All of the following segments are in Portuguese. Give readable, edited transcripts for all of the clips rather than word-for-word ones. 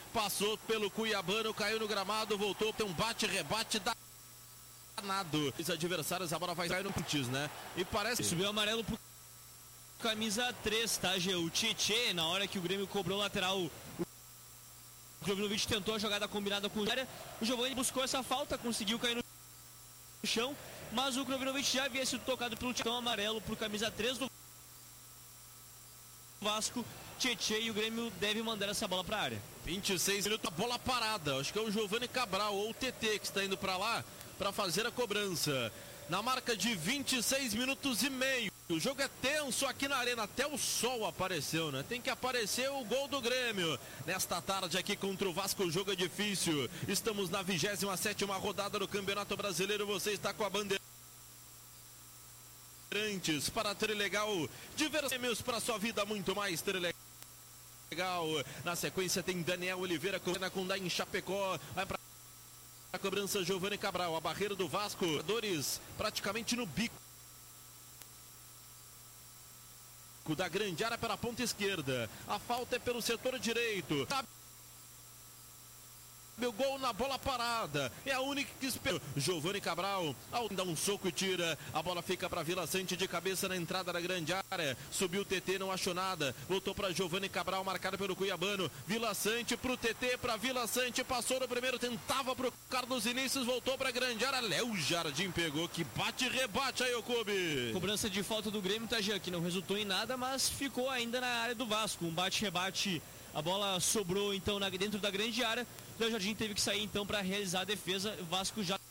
passou pelo Cuiabano, caiu no gramado, voltou, tem um bate-rebate danado. Os adversários, a bola vai sair no pontis, né? E parece... Subiu amarelo pro camisa 3, tá, Gê? O Tietê, na hora que o Grêmio cobrou o lateral, o Krovinovic tentou a jogada combinada com o Jária. O Giovani buscou essa falta, conseguiu cair no chão, mas o Krovinovic já havia sido tocado pelo Tietê, amarelo pro camisa 3 do Vasco. Tietê, e o Grêmio deve mandar essa bola pra área. 26 minutos, a bola parada. Acho que é o Giovani Cabral ou o TT que está indo para lá para fazer a cobrança. Na marca de 26 minutos e meio. O jogo é tenso aqui na arena, até o sol apareceu, né? Tem que aparecer o gol do Grêmio. Nesta tarde aqui contra o Vasco, o jogo é difícil. Estamos na 27ª rodada do Campeonato Brasileiro. Você está com a bandeira para Trilegal. Diversos prêmios para sua vida, muito mais Trilegal. Na sequência tem Daniel Oliveira com da em Chapecó. Vai para a cobrança Giovani Cabral. A barreira do Vasco. Dores praticamente no bico da grande área pela ponta esquerda. A falta é pelo setor direito. Meu gol na bola parada, é a única que espera. Giovani Cabral, ao dar um soco e tira, a bola fica para Vila Sante de cabeça na entrada da grande área. Subiu o TT, não achou nada, voltou para Giovani Cabral, marcado pelo Cuiabano. Vila Sante pro TT, para Vila Sante, passou no primeiro, tentava pro Carlos Vinícius, voltou para a grande área. Léo Jardim pegou, que bate e rebate aí o clube. Cobrança de falta do Grêmio, tá, que não resultou em nada, mas ficou ainda na área do Vasco. Um bate-rebate. A bola sobrou então dentro da grande área. O Léo Jardim teve que sair então para realizar a defesa. O Vasco já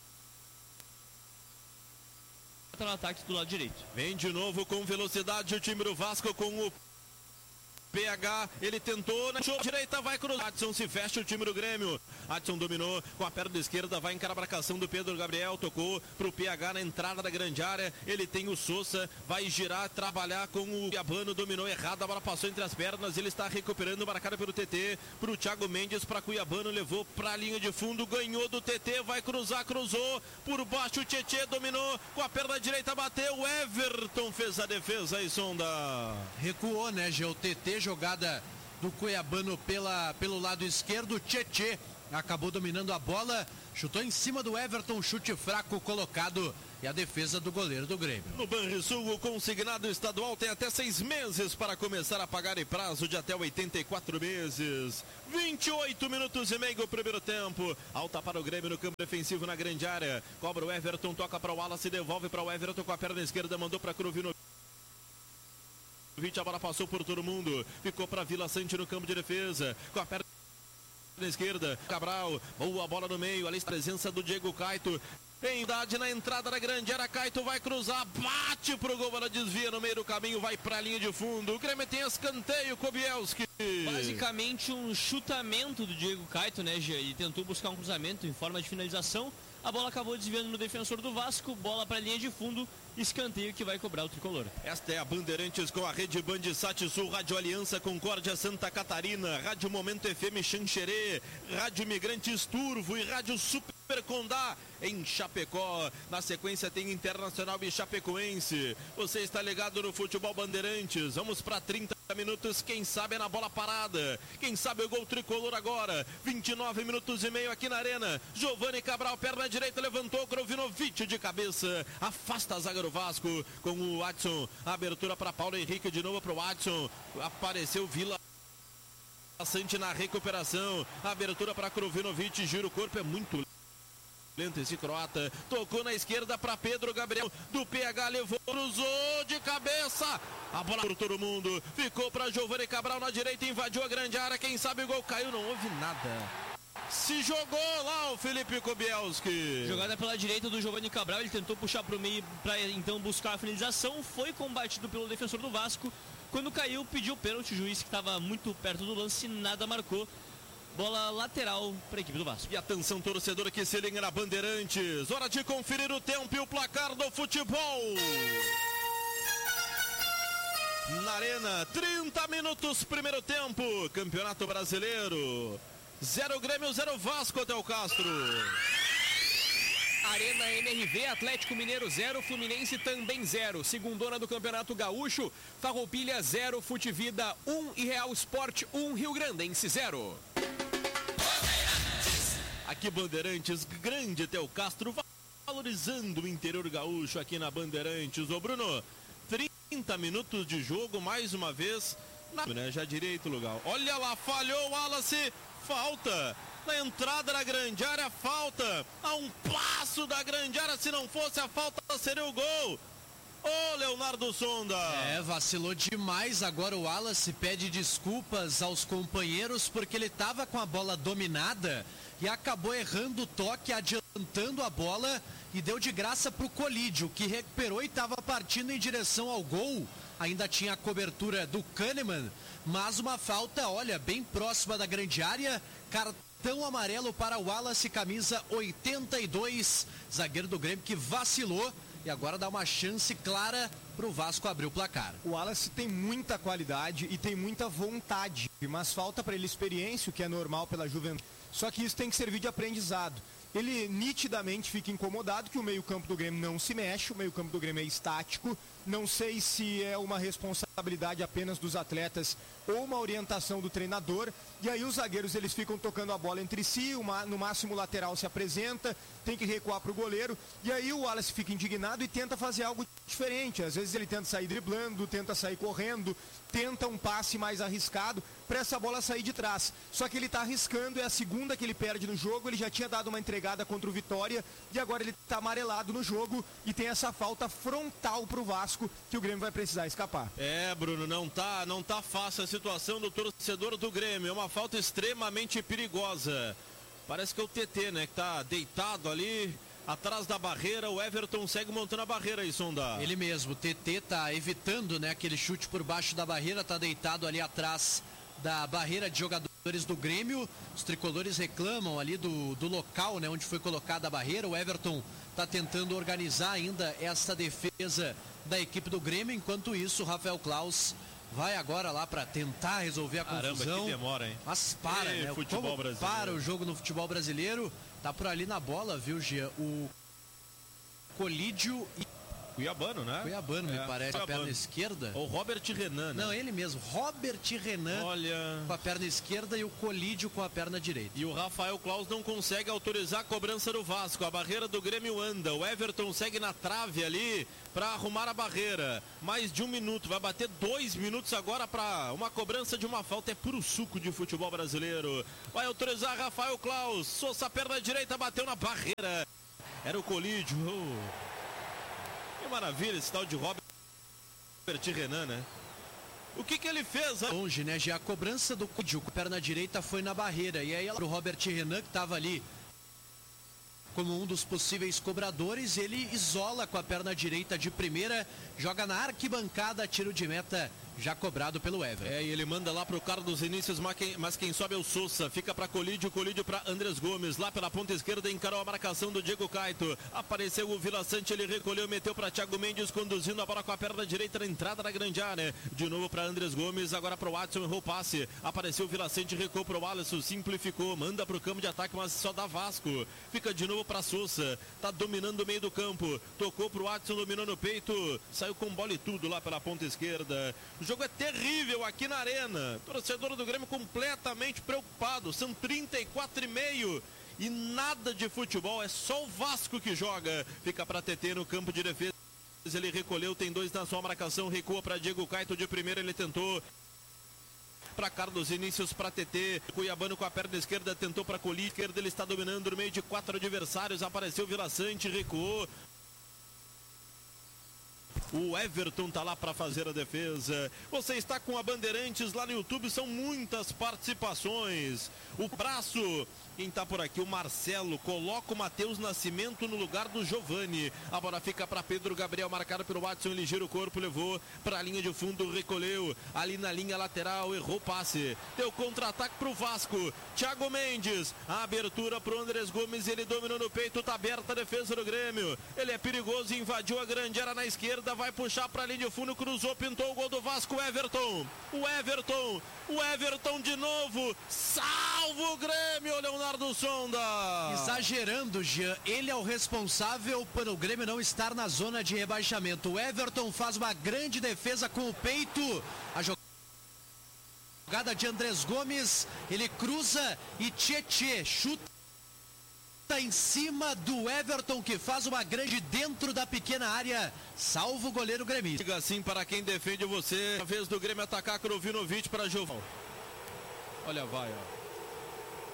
está no ataque do lado direito. Vem de novo com velocidade o time do Vasco com o PH, ele tentou na direita, vai cruzar. Adson se fecha o time do Grêmio. Adson dominou com a perna esquerda, vai encarar a marcação do Pedro Gabriel, tocou pro PH na entrada da grande área. Ele tem o Sousa, vai girar, trabalhar com o Cuiabano, dominou errado, a bola passou entre as pernas, ele está recuperando, marcado pelo TT, pro Thiago Mendes, para Cuiabano, levou pra linha de fundo, ganhou do TT, vai cruzar, cruzou, por baixo o Tietê dominou, com a perna direita bateu, o Everton fez a defesa e sonda. Recuou, né, Gê? O TT, jogada do Cuiabano pelo lado esquerdo, Tietê acabou dominando a bola, chutou em cima do Everton, chute fraco colocado, e a defesa do goleiro do Grêmio. No Banrisul, o consignado estadual tem até 6 meses para começar a pagar em prazo de até 84 meses. 28 minutos e meio o primeiro tempo. Alta para o Grêmio no campo defensivo na grande área. Cobra o Everton, toca para o Wallace, devolve para o Everton com a perna esquerda, mandou para Krovinovic. A bola passou por todo mundo, ficou para Vila Sante no campo de defesa, com a perna esquerda, Cabral, boa bola no meio, ali está a presença do Diego Caito, em idade na entrada da grande área, Caito vai cruzar, bate pro gol, ela desvia no meio do caminho, vai pra linha de fundo, o Grêmio tem escanteio, Kobielski. Basicamente um chutamento do Diego Caito, né, Gê? Ele tentou buscar um cruzamento em forma de finalização, a bola acabou desviando no defensor do Vasco, bola pra linha de fundo, escanteio que vai cobrar o tricolor. Esta é a Bandeirantes com a Rede Band Sat Sul, Rádio Aliança Concórdia Santa Catarina, Rádio Momento FM Xanxerê, Rádio Imigrantes Turvo e Rádio Super Condá em Chapecó. Na sequência tem Internacional e Chapecoense. Você está ligado no Futebol Bandeirantes. Vamos para 30 minutos, quem sabe é na bola parada. Quem sabe o gol tricolor agora. 29 minutos e meio aqui na arena. Giovani Cabral, perna direita, levantou, Krovinovic de cabeça. Afasta a zaga do Vasco com o Adson. Abertura para Paulo Henrique, de novo para o Adson. Apareceu Vila Sante na recuperação. Abertura para Krovinovic, gira o corpo, é muito lento esse croata, tocou na esquerda para Pedro Gabriel, do PH levou, cruzou de cabeça, a bola por todo mundo, ficou para Giovani Cabral na direita, invadiu a grande área, quem sabe o gol caiu, não houve nada. Se jogou lá o Felipe Kobielski. Jogada pela direita do Giovani Cabral, ele tentou puxar para o meio para então buscar a finalização, foi combatido pelo defensor do Vasco, quando caiu pediu pênalti, o juiz que estava muito perto do lance, nada marcou. Bola lateral para a equipe do Vasco. E atenção, torcedor que se liga na Bandeirantes. Hora de conferir o tempo e o placar do futebol. Na Arena, 30 minutos, primeiro tempo. Campeonato Brasileiro. 0 Grêmio, 0 Vasco, Del Castro. Arena MRV, Atlético Mineiro 0, Fluminense também 0. Segundona do Campeonato Gaúcho, Farroupilha 0, Futevida 1 e Real Sport 1, Rio Grandense 0. aqui Bandeirantes, grande Teu Castro, valorizando o interior gaúcho aqui na Bandeirantes. Ô Bruno, 30 minutos de jogo, mais uma vez, já direito lugar. Olha lá, falhou o Wallace, falta. Na entrada da grande área, falta. A um passo da grande área, se não fosse a falta, seria o gol. Ô, Leonardo Sonda! Vacilou demais agora o Wallace, pede desculpas aos companheiros porque ele estava com a bola dominada e acabou errando o toque, adiantando a bola e deu de graça para o Colídio, que recuperou e estava partindo em direção ao gol. Ainda tinha a cobertura do Kahneman, mas uma falta, olha, bem próxima da grande área, cartão amarelo para o Wallace, camisa 82, zagueiro do Grêmio que vacilou. E agora dá uma chance clara para o Vasco abrir o placar. O Wallace tem muita qualidade e tem muita vontade, mas falta para ele experiência, o que é normal pela juventude. Só que isso tem que servir de aprendizado. Ele nitidamente fica incomodado que o meio-campo do Grêmio não se mexe, o meio-campo do Grêmio é estático. Não sei se é uma responsabilidade apenas dos atletas ou uma orientação do treinador. E aí os zagueiros eles ficam tocando a bola entre si, no máximo o lateral se apresenta, tem que recuar para o goleiro. E aí o Wallace fica indignado e tenta fazer algo diferente. Às vezes ele tenta sair driblando, tenta sair correndo, tenta um passe mais arriscado para essa bola sair de trás. Só que ele está arriscando, é a segunda que ele perde no jogo, ele já tinha dado uma entregada contra o Vitória e agora ele está amarelado no jogo e tem essa falta frontal para o Vasco que o Grêmio vai precisar escapar. Bruno, não tá fácil a situação do torcedor do Grêmio, é uma falta extremamente perigosa. Parece que é o TT, né, que tá deitado ali atrás da barreira, o Everton segue montando a barreira aí, Sonda. Ele mesmo, o TT tá evitando, né, aquele chute por baixo da barreira, tá deitado ali atrás da barreira de jogadores do Grêmio. Os tricolores reclamam ali do local, né, onde foi colocada a barreira. O Everton tá tentando organizar ainda essa defesa da equipe do Grêmio. Enquanto isso, o Rafael Claus vai agora lá para tentar resolver a confusão. Caramba, que demora, hein? Mas para, né? Futebol brasileiro. Para o jogo no futebol brasileiro. Tá por ali na bola, viu, Gia? O Colídio e Cuiabano, né? Cuiabano, me parece, com a perna esquerda. Ou Robert Renan, né? Não, ele mesmo, Robert Renan. Olha, com a perna esquerda e o Colídio com a perna direita. E o Rafael Claus não consegue autorizar a cobrança do Vasco. A barreira do Grêmio anda. O Everton segue na trave ali para arrumar a barreira. Mais de 1 minuto, vai bater 2 minutos agora para uma cobrança de uma falta. É puro suco de futebol brasileiro. Vai autorizar Rafael Claus. Sousa, perna direita, bateu na barreira. Era o Colídio. Que maravilha esse tal de Robert Renan, né? O que ele fez? Longe, né? Já a cobrança do Colídio com a perna direita foi na barreira. E aí ela, o Robert Renan, que estava ali como um dos possíveis cobradores, ele isola com a perna direita de primeira, joga na arquibancada, tiro de meta já cobrado pelo Everton. E ele manda lá pro Carlos Inícios, mas quem sobe é o Sousa. Fica para Colídio para Andrés Gomes. Lá pela ponta esquerda encarou a marcação do Diego Caito. Apareceu o Vila Sante, ele recolheu, meteu para Thiago Mendes, conduzindo a bola com a perna direita na entrada da grande área. De novo para Andrés Gomes, agora para o Watson, errou o passe. Apareceu o Vila Sante, recuou para o Alisson, simplificou, manda para o campo de ataque, mas só dá Vasco. Fica de novo para Sousa, tá dominando o meio do campo. Tocou para o Watson, dominou no peito, saiu com bola e tudo lá pela ponta esquerda. O jogo é terrível aqui na Arena. Torcedor do Grêmio completamente preocupado. São 34,5 e nada de futebol. É só o Vasco que joga. Fica para TT no campo de defesa. Ele recolheu, tem 2 na sua marcação. Recua para Diego Caito de primeira. Ele tentou para Carlos Inícios, para TT. Cuiabano com a perna esquerda, tentou para Colídio. Esquerda, ele está dominando no meio de 4 adversários. Apareceu o Vila Sante, recuou. O Everton tá lá para fazer a defesa. Você está com a Bandeirantes lá no YouTube, são muitas participações. O braço, quem tá por aqui? O Marcelo coloca o Matheus Nascimento no lugar do Giovani. A bola fica para Pedro Gabriel, marcado pelo Watson, ele gira o corpo, levou para a linha de fundo, recolheu ali na linha lateral, errou o passe. Deu contra-ataque pro Vasco. Thiago Mendes, a abertura pro Andrés Gomes, ele dominou no peito, tá aberta a defesa do Grêmio. Ele é perigoso, invadiu a grande área na esquerda, vai puxar para a linha de fundo, cruzou, pintou o gol do Vasco. O Everton de novo, salva o Grêmio, Leonardo Sonda. Exagerando, Jean, ele é o responsável por o Grêmio não estar na zona de rebaixamento. O Everton faz uma grande defesa com o peito, a jogada de Andrés Gomes, ele cruza e Tietê chuta em cima do Everton, que faz uma grande dentro da pequena área, salvo o goleiro gremista. Diga assim para quem defende você. A vez do Grêmio atacar, Krovinovic para Giovão. Olha, vai, ó.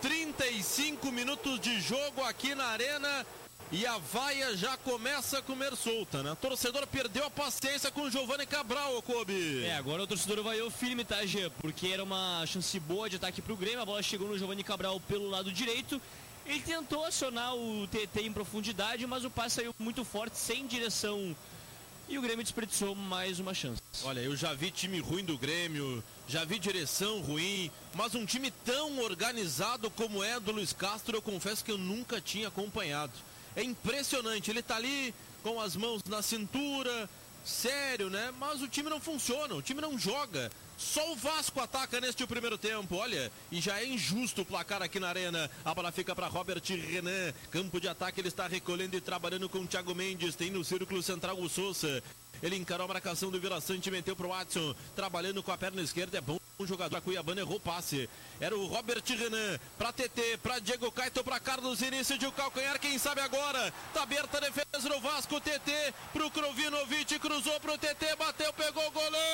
35 minutos de jogo aqui na arena e a vaia já começa a comer solta, né? O torcedor perdeu a paciência com o Giovani Cabral, Kobe. Agora o torcedor vaiou firme, tá, Gê? Porque era uma chance boa de ataque pro Grêmio, a bola chegou no Giovani Cabral pelo lado direito. Ele tentou acionar o TT em profundidade, mas o passe saiu muito forte, sem direção. E o Grêmio desperdiçou mais uma chance. Olha, eu já vi time ruim do Grêmio, já vi direção ruim, mas um time tão organizado como é do Luiz Castro, eu confesso que eu nunca tinha acompanhado. É impressionante, ele tá ali com as mãos na cintura, sério, né? Mas o time não funciona, o time não joga. Só o Vasco ataca neste primeiro tempo, olha, e já é injusto o placar aqui na arena. A bola fica para Robert Renan, campo de ataque, ele está recolhendo e trabalhando com o Thiago Mendes, tem no círculo central o Sousa. Ele encarou a marcação do Vila Sante, meteu pro Watson, trabalhando com a perna esquerda, é bom. Um jogador, a Cuiabana errou o passe. Era o Robert Renan, pra TT, pra Diego Caito, pra Carlos, início de calcanhar, quem sabe agora. Tá aberta a defesa do Vasco, TT, pro Krovinovic, cruzou pro TT, bateu, pegou o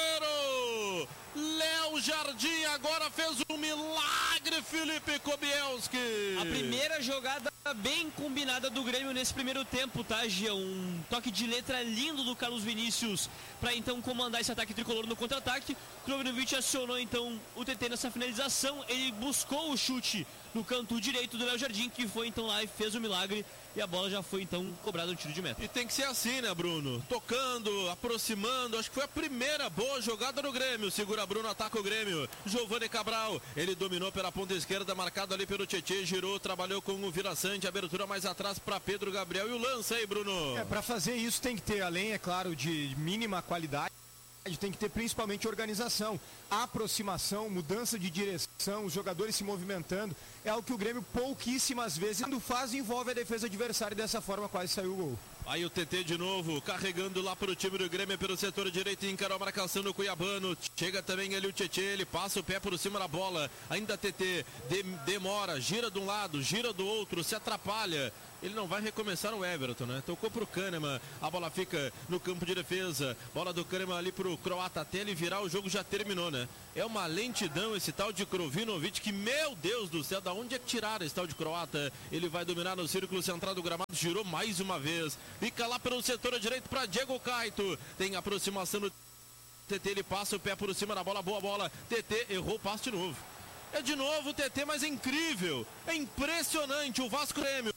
goleiro. Léo Jardim agora fez um milagre, Felipe Kobielski. A primeira jogada bem combinada do Grêmio nesse primeiro tempo, tá, Gia? Um toque de letra lindo do Carlos Vinícius para então comandar esse ataque tricolor no contra-ataque. Krovinovic acionou então o TT nessa finalização. Ele buscou o chute no canto direito do Léo Jardim, que foi então lá e fez o milagre. E a bola já foi então cobrada no tiro de meta. E tem que ser assim, né, Bruno? Tocando, aproximando. Acho que foi a primeira boa jogada do Grêmio. Segura Bruno, ataca o Grêmio. Giovani Cabral, ele dominou pela ponta esquerda, marcado ali pelo Tietê, girou, trabalhou com o Vila Sante, abertura mais atrás para Pedro Gabriel. E o lance aí, Bruno? Para fazer isso tem que ter, além, é claro, de mínima qualidade, tem que ter principalmente organização, aproximação, mudança de direção, os jogadores se movimentando. É algo que o Grêmio pouquíssimas vezes, quando faz, envolve a defesa adversária, e dessa forma quase saiu o gol. Aí o TT de novo, carregando lá para o time do Grêmio pelo setor direito, encarou a marcação do Cuiabano. Chega também ali o Tietê, ele passa o pé por cima da bola. Ainda TT, demora, gira de um lado, gira do outro, se atrapalha. Ele não vai recomeçar o Everton, né? Tocou pro Kahneman, a bola fica no campo de defesa. Bola do Kahneman ali pro croata, até ele virar, o jogo já terminou, né? É uma lentidão esse tal de Krovinovic, que, meu Deus do céu, da onde é que tiraram esse tal de croata? Ele vai dominar no círculo central do gramado, girou mais uma vez. Fica lá pelo setor direito para Diego Caito. Tem aproximação do TT, ele passa o pé por cima da bola, boa bola. TT errou o passe de novo. É de novo o TT, mas é incrível. É impressionante o Vasco Grêmio.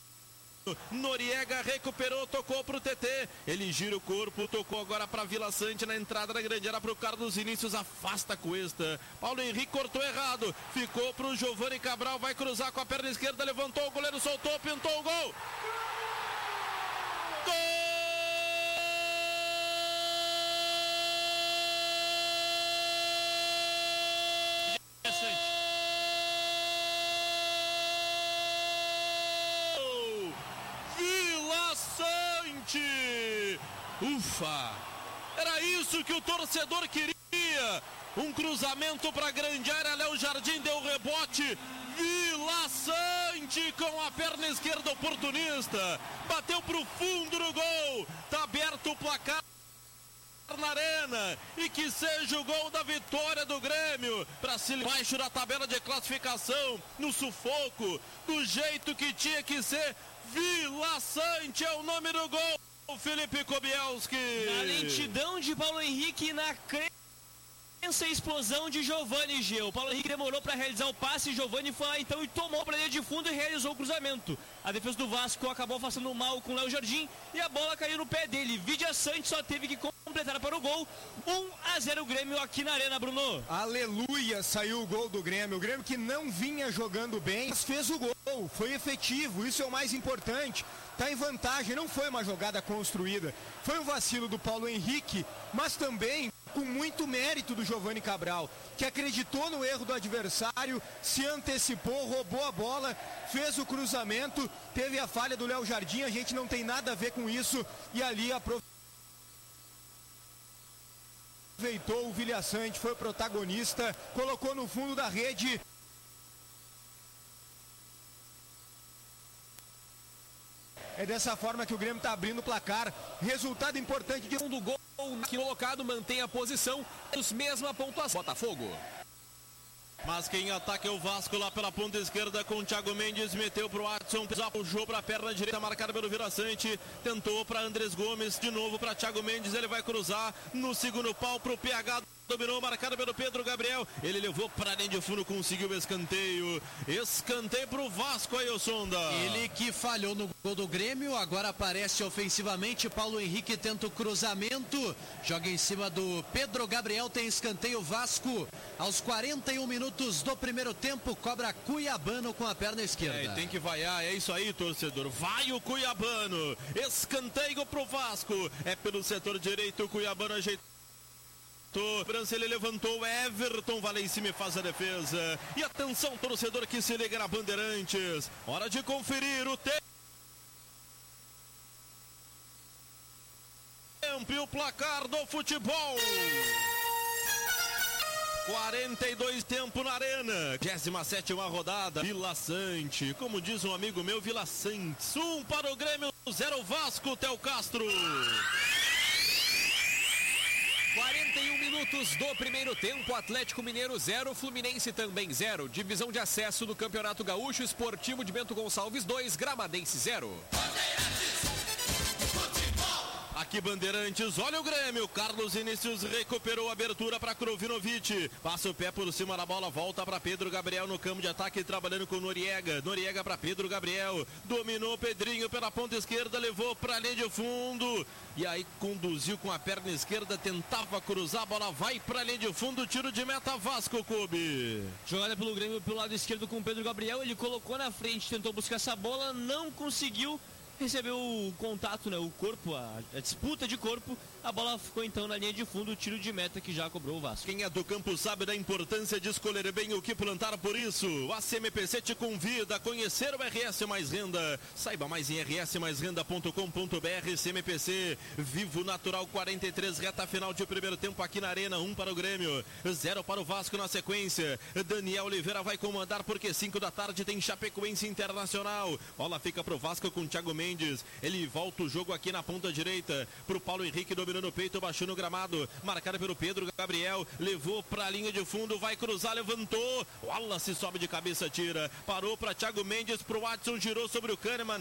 Noriega recuperou, tocou pro TT, ele gira o corpo, tocou agora para Vila Sante na entrada da grande área pro Carlos Vinícius, afasta a Cuesta. Paulo Henrique cortou errado, ficou pro Giovani Cabral, vai cruzar com a perna esquerda, levantou, o goleiro soltou, pintou o gol. Gol! Ufa! Era isso que o torcedor queria. Um cruzamento para a grande área, Léo Jardim deu rebote. Vila Sante com a perna esquerda oportunista. Bateu para o fundo do gol. Tá aberto o placar na arena. E que seja o gol da vitória do Grêmio. Para se baixo da tabela de classificação. No sufoco. Do jeito que tinha que ser. Vila Sante é o nome do gol. O Felipe Kobielski. Na lentidão de Paulo Henrique, na crença e explosão de Giovani G. O Paulo Henrique demorou para realizar o passe, Giovani foi lá então e tomou para a linha de fundo e realizou o cruzamento. A defesa do Vasco acabou afastando mal com o Léo Jardim e a bola caiu no pé dele. Vidia Sante só teve que completar para o gol. 1-0 Grêmio aqui na arena, Bruno. Aleluia, saiu o gol do Grêmio. O Grêmio que não vinha jogando bem, mas fez o gol, foi efetivo, isso é o mais importante. Está em vantagem, não foi uma jogada construída. Foi um vacilo do Paulo Henrique, mas também com muito mérito do Giovani Cabral, que acreditou no erro do adversário, se antecipou, roubou a bola, fez o cruzamento, teve a falha do Léo Jardim, a gente não tem nada a ver com isso, e ali aproveitou o Vila Sante, foi o protagonista, colocou no fundo da rede. É dessa forma que o Grêmio está abrindo o placar. Resultado importante de do gol, que colocado mantém a posição, os mesma pontuação. Botafogo. Mas quem ataca é o Vasco lá pela ponta esquerda com o Thiago Mendes, meteu pro Watson, puxou pra perna direita, marcada pelo Viraçante, tentou pra Andrés Gomes, de novo pra Thiago Mendes, ele vai cruzar no segundo pau pro PH, dominou, marcado pelo Pedro Gabriel, ele levou pra linha de fundo, conseguiu o escanteio pro Vasco aí, o Sonda. Ele que falhou no gol do Grêmio, agora aparece ofensivamente, Paulo Henrique tenta o cruzamento, joga em cima do Pedro Gabriel, tem escanteio Vasco, aos 41 minutos do primeiro tempo, cobra Cuiabano com a perna esquerda. E tem que vaiar, é isso aí, torcedor, vai o Cuiabano, escanteio pro Vasco, é pelo setor direito, o Cuiabano ajeitou. Ele levantou, o Everton vai lá em cima e faz a defesa. E atenção, torcedor que se liga na Bandeirantes. Hora de conferir o tempo e o placar do futebol. 42 tempo na arena. 27ª rodada. Vila Sante. Como diz um amigo meu, Vila Santos. 1 para o Grêmio, 0 Vasco, Theo Castro. 41 minutos do primeiro tempo, Atlético Mineiro 0, Fluminense também 0. Divisão de acesso do Campeonato Gaúcho, Esportivo de Bento Gonçalves 2, Gramadense 0. Aqui Bandeirantes, olha o Grêmio, Carlos Vinícius recuperou a abertura para Krovinovic, passa o pé por cima da bola, volta para Pedro Gabriel no campo de ataque, trabalhando com Noriega para Pedro Gabriel, dominou Pedrinho pela ponta esquerda, levou para a linha de fundo, e aí conduziu com a perna esquerda, tentava cruzar, a bola vai para a linha de fundo, tiro de meta Vasco Clube. Jogada pelo Grêmio pelo lado esquerdo com o Pedro Gabriel, ele colocou na frente, tentou buscar essa bola, não conseguiu. Recebeu o contato, né, o corpo, a disputa de corpo, a bola ficou então na linha de fundo, o tiro de meta que já cobrou o Vasco. Quem é do campo sabe da importância de escolher bem o que plantar, por isso a CMPC te convida a conhecer o RS Mais Renda. Saiba mais em rsmaisrenda.com.br. CMPC, Vivo Natural 43, reta final de primeiro tempo aqui na Arena, 1 para o Grêmio, 0 para o Vasco na sequência. Daniel Oliveira vai comandar porque 5 da tarde tem Chapecoense Internacional. Bola fica pro Vasco com Thiago Mendes, ele volta o jogo aqui na ponta direita pro Paulo Henrique, dominou no peito, baixou no gramado, marcado pelo Pedro Gabriel, levou pra linha de fundo, vai cruzar, levantou, Wallace sobe de cabeça, tira, parou pra Thiago Mendes, pro Watson, girou sobre o Kahneman.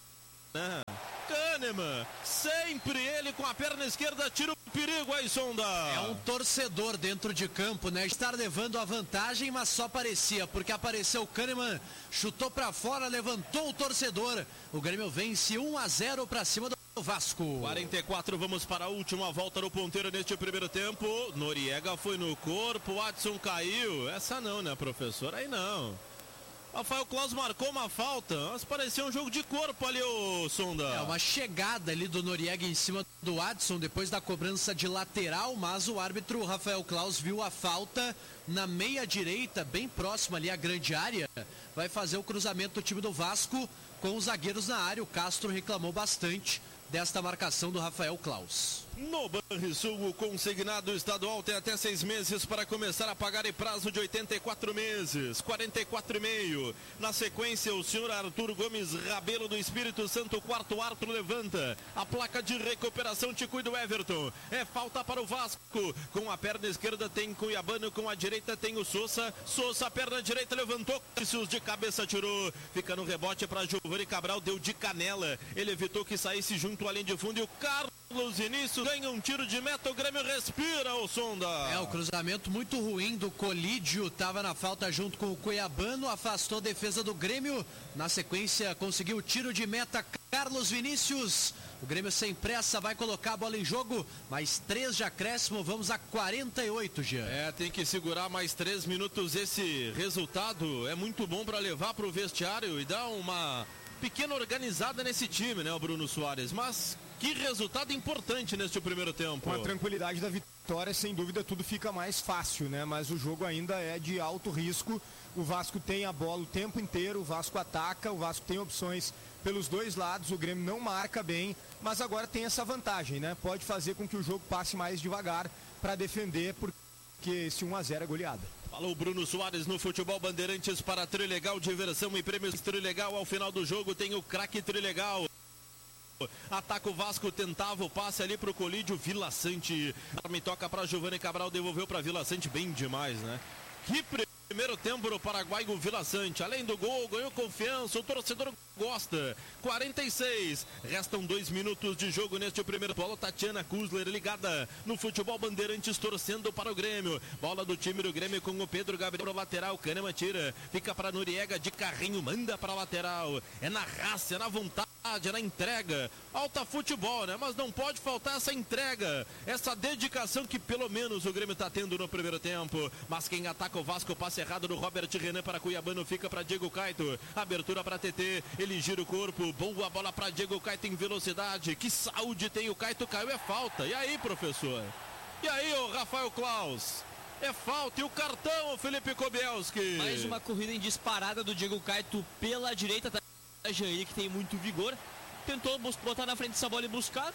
Kahneman, sempre ele com a perna esquerda, tira o perigo aí, Sonda. É um torcedor dentro de campo, né? Estar levando a vantagem, mas só parecia, porque apareceu o Kahneman, chutou pra fora, levantou o torcedor. O Grêmio vence 1-0 pra cima do Vasco. 44, vamos para a última volta no ponteiro neste primeiro tempo. Noriega foi no corpo, Watson caiu. Essa não, né, professor? Aí não. Rafael Claus marcou uma falta, mas parecia um jogo de corpo ali, ô Sonda. É uma chegada ali do Noriega em cima do Watson depois da cobrança de lateral, mas o árbitro Rafael Claus viu a falta na meia direita, bem próxima ali à grande área. Vai fazer o cruzamento do time do Vasco com os zagueiros na área. O Castro reclamou bastante desta marcação do Rafael Claus. No Banrisul, o consignado estadual tem até 6 meses para começar a pagar em prazo de 84 meses, 44,5. Na sequência, o senhor Arthur Gomes Rabelo do Espírito Santo, quarto árbitro, levanta a placa de recuperação, te cuida o Everton. É falta para o Vasco. Com a perna esquerda tem Cuiabano, com a direita tem o Sousa. Sousa, perna direita, levantou, de cabeça tirou. Fica no rebote para Giovanni Cabral, deu de canela. Ele evitou que saísse junto à linha de fundo e o Carlos Vinícius ganha um tiro de meta, o Grêmio respira, o Sonda. É, o cruzamento muito ruim do Colídio, estava na falta junto com o Cuiabano, afastou a defesa do Grêmio, na sequência conseguiu o tiro de meta Carlos Vinícius. O Grêmio sem pressa vai colocar a bola em jogo, mais 3 de acréscimo, vamos a 48, Jean. É, tem que segurar mais 3 minutos, esse resultado é muito bom para levar para o vestiário e dar uma pequena organizada nesse time, né, o Bruno Soares, mas que resultado importante neste primeiro tempo. Com a tranquilidade da vitória, sem dúvida, tudo fica mais fácil, né? Mas o jogo ainda é de alto risco. O Vasco tem a bola o tempo inteiro, o Vasco ataca, o Vasco tem opções pelos dois lados, o Grêmio não marca bem, mas agora tem essa vantagem, né? Pode fazer com que o jogo passe mais devagar para defender, porque esse 1-0 é goleada. Falou Bruno Soares no Futebol Bandeirantes para Trilegal, diversão e prêmios Trilegal. Ao final do jogo tem o craque Trilegal. Ataca o Vasco, tentava o passe ali pro Colídio, Vila Sante. Me toca pra Giovani Cabral, devolveu pra Vila Sante, bem demais, né? Que primeiro tempo no Paraguai, o Vila Sante. Além do gol, ganhou confiança, o torcedor gosta. 46, restam 2 minutos de jogo neste primeiro. Bola, Tatiana Kuzler ligada no Futebol Bandeirantes, torcendo para o Grêmio. Bola do time do Grêmio com o Pedro Gabriel, lateral. Kahneman tira, fica para Noriega de carrinho, manda para lateral. É na raça, é na vontade, é na entrega. Alta futebol, né? Mas não pode faltar essa entrega, essa dedicação que pelo menos o Grêmio está tendo no primeiro tempo. Mas quem ataca o Vasco, passe errado do Robert Renan para Cuiabano, fica para Diego Caito. Abertura para TT, ele gira o corpo, boa bola para Diego Caito em velocidade. Que saúde tem o Caito, caiu, é falta. E aí, professor? E aí, o Rafael Claus? É falta, e o cartão, o Felipe Kobielski. Mais uma corrida em disparada do Diego Caito pela direita, tá? Jair, que tem muito vigor, tentou botar na frente essa bola e buscar,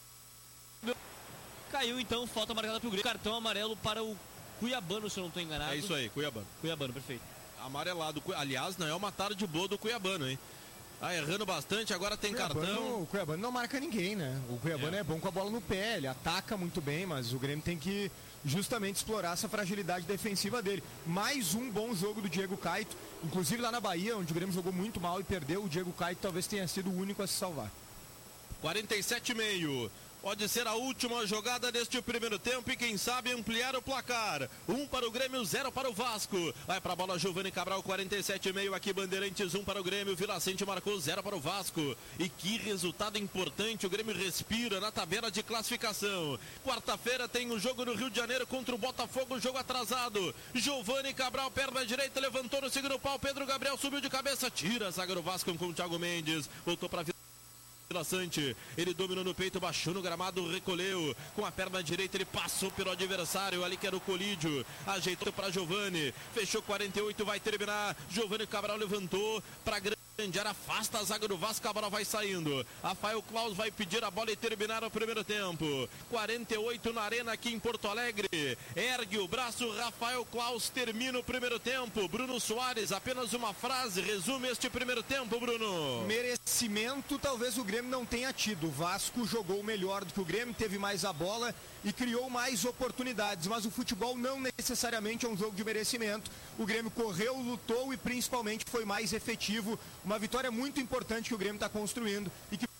caiu, então, falta marcada pro Grêmio, cartão amarelo para o Cuiabano, se eu não estou enganado. É isso aí, Cuiabano. Cuiabano, perfeito. Amarelado, aliás, não é uma tarde boa do Cuiabano, hein? Ah, errando bastante, agora tem cartão. O Cuiabano não marca ninguém, né? O Cuiabano é bom com a bola no pé, ele ataca muito bem, mas o Grêmio tem que justamente explorar essa fragilidade defensiva dele. Mais um bom jogo do Diego Caito, inclusive lá na Bahia, onde o Grêmio jogou muito mal e perdeu, o Diego Caito talvez tenha sido o único a se salvar. 47,5. Pode ser a última jogada deste primeiro tempo e quem sabe ampliar o placar. 1 para o Grêmio, 0 para o Vasco. Vai para a bola Giovani Cabral, 47,5 aqui Bandeirantes, 1 para o Grêmio. Vila Sante marcou 0 para o Vasco. E que resultado importante, o Grêmio respira na tabela de classificação. Quarta-feira tem um jogo no Rio de Janeiro contra o Botafogo, jogo atrasado. Giovani Cabral, perna direita, levantou no segundo pau. Pedro Gabriel subiu de cabeça, tira a zaga do Vasco com o Thiago Mendes. Voltou para Vila Sante, ele dominou no peito, baixou no gramado, recolheu com a perna direita, ele passou pelo adversário ali que era o Colídio, ajeitou para Giovani, fechou 48, vai terminar. Giovani Cabral levantou para grande área, afasta a zaga do Vasco, a bola vai saindo. Rafael Claus vai pedir a bola e terminar o primeiro tempo. 48 na Arena aqui em Porto Alegre. Ergue o braço, Rafael Claus termina o primeiro tempo. Bruno Soares, apenas uma frase resume este primeiro tempo, Bruno. Merecimento talvez o Grêmio não tenha tido. O Vasco jogou melhor do que o Grêmio, teve mais a bola e criou mais oportunidades, mas o futebol não necessariamente é um jogo de merecimento. O Grêmio correu, lutou e principalmente foi mais efetivo. Uma vitória muito importante que o Grêmio está construindo e que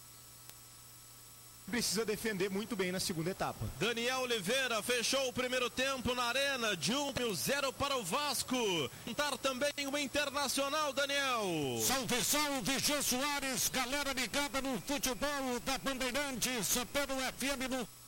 precisa defender muito bem na segunda etapa. Daniel Oliveira fechou o primeiro tempo na Arena, de 1-0 para o Vasco. Tentar também o Internacional, Daniel. Salve, salve, Jô Soares, galera ligada no futebol da Bandeirantes, pelo FM no